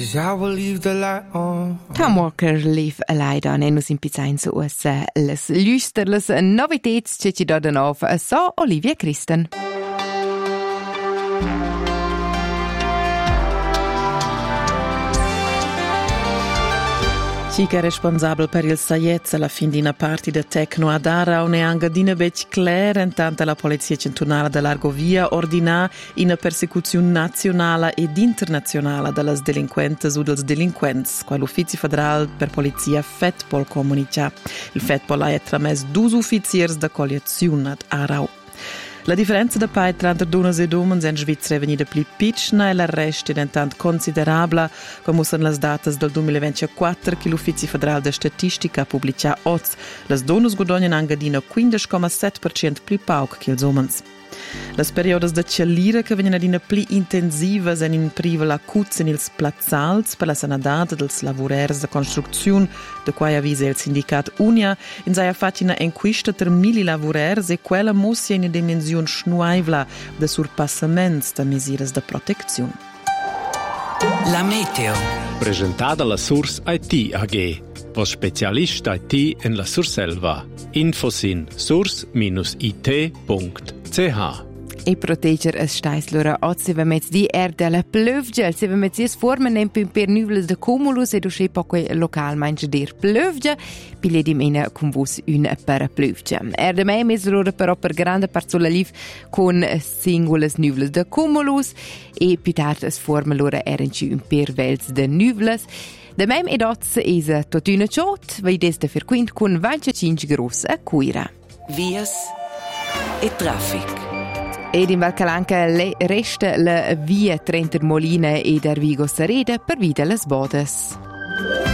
'cause I will leave the light on. Tom Walker, Leave a Light On, e nus in pizzain su les lüster, les novitets, che ci doden auf, so Olivia Christen. Chica responsabile per il Saiez alla fin di una partita tecno ad Arau ne angadina bec clare intanto la polizia centrale dell'Argovia ordina una persecuzione nazionale ed internazionale delle delinquenti o dels delinquents, qua l'Uffizio federale per polizia FETPOL comunica. Il FETPOL ha tramesso 2 uffiziers da cogliazione ad Arau. La differenza da pai tra donne e uomini in Svizzera è venuta più piccola e l'arresto è intanto considerabile, come sono le date del 2024 che l'Uffizio federale di statistica ha pubblicato oggi. Le donne guadagnano anche 15,7% più poco che gli uomini. Le periodi di cialira che vengono più intensive sono in priva l'acuzzi nei plazzals per la sanità dei lavoratori di costruzione, da cui avvisa il sindacato Unia, in cui ha fatto una inquista tra 1.000 lavoratori e quella mostra una dimensione snuaivla di surpassamento delle misure di protezione. La meteo. Presentata la Source IT AG. Was Spezialist IT in la Surselva. Infos in source-it.ch. E proteger es stais lura oggi se met di della plövgel, se met si formen in per nuvels de cumulus ed usce poco local manche dir plövge, pile di mena con vos un per plövge. De me mes lura però per grande part sulla liv con singules nuvels de cumulus e più tard es formen lura erenci un per vels de nuvels. De mem ed oz is tot una ciot, vai des de ferquint con 25 gros a cuira. Vias e traffic. Ed in Valcalanca resta la via Trenter Molina e der Vigo Sareda per via las bodes.